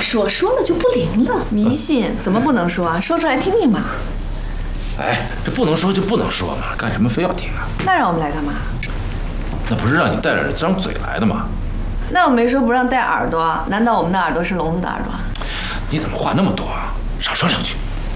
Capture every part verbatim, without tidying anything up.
说，说了就不灵了。 迷信怎么不能说啊？说出来听听嘛。 哎，这不能说就不能说嘛，干什么非要听啊？ 那让我们来干嘛？ 那不是让你带着这张嘴来的吗？ 那我没说不让带耳朵，难道我们的耳朵是聋子的耳朵？ 你怎么话那么多啊？少说两句。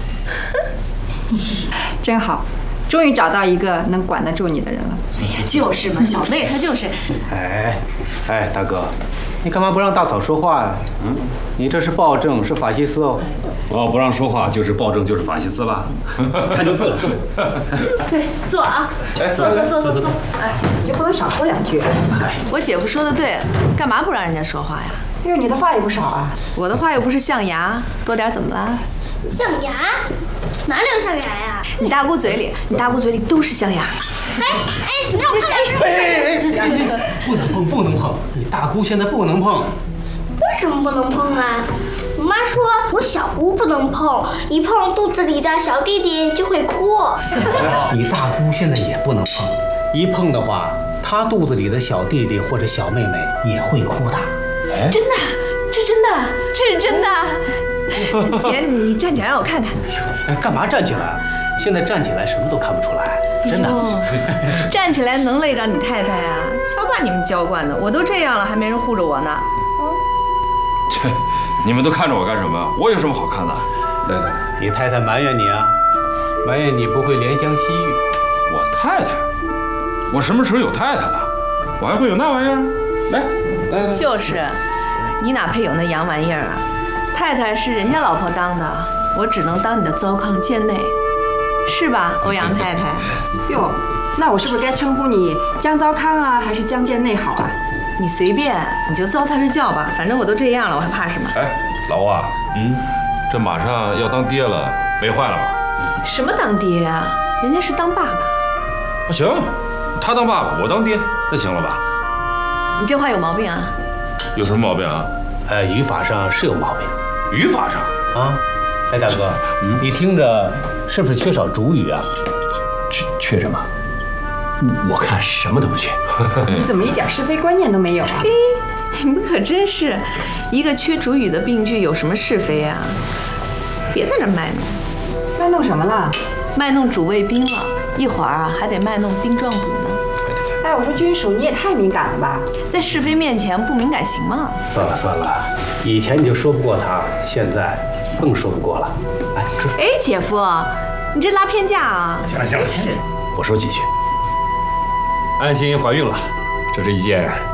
真好，终于找到一个能管得住你的人了。 哎呀，就是嘛，小妹她就是。 哎，哎，大哥，你干嘛不让大嫂说话呀？嗯，你这是暴政，是法西斯哦。 我要不让说话，就是暴政，就是法西斯了。看就坐坐。 对，坐啊，坐坐坐坐坐。哎， 你就不能少说两句？ 我姐夫说的对，干嘛不让人家说话呀？ 因为你的话也不少啊。 我的话又不是象牙，多点怎么了？ 象牙？哪里有象牙呀？ 你大姑嘴里，你大姑嘴里都是象牙。 哎哎，你让我看看是不是？ 哎哎哎，不能碰，不能碰！你大姑现在不能碰。 为什么不能碰啊？我妈说我小姑不能碰，一碰肚子里的小弟弟就会哭。 你大姑现在也不能碰，一碰的话，她肚子里的小弟弟或者小妹妹也会哭的。 哎， 真的，这真的，这是真的。姐，你站起来让我看看。 哎，干嘛站起来？现在站起来什么都看不出来，真的。 站起来能累着你太太啊？瞧把你们娇惯的，我都这样了，还没人护着我呢。 这你们都看着我干什么？我有什么好看的？来来， 你太太埋怨你啊，埋怨你不会怜香惜玉。 我太太，我什么时候有太太了？我还会有那玩意儿？来来来， 就是，你哪配有那洋玩意儿啊？太太是人家老婆当的，我只能当你的糟糠贱内，是吧，欧阳太太？ 哟，那我是不是该称呼你江糟糠啊，还是江贱内好啊？ 你随便，你就糟蹋着叫吧，反正我都这样了，我还怕什么？ 哎，老欧啊，嗯，这马上要当爹了，没坏了吧？ 什么当爹啊？人家是当爸爸。 啊行，他当爸爸，我当爹，那行了吧？ 你这话有毛病啊！ 有什么毛病啊？ 呃，语法上是有毛病。 语法上啊？哎，大哥，嗯、你听着是不是缺少主语啊？ 缺缺什么？我看什么都不缺。 你怎么一点是非观念都没有啊？ 嘿，你们可真是，一个缺主语的病句有什么是非啊？别在这卖弄。 卖弄什么了？ 卖弄主谓宾了，一会儿啊还得卖弄丁状补呢。 哎，我说君属，你也太敏感了吧？ 在是非面前不敏感行吗？ 算了算了，以前你就说不过他，现在更说不过了。哎，这哎，姐夫，你这拉偏架啊！ 行了行了，我说几句。安心怀孕了，这是一件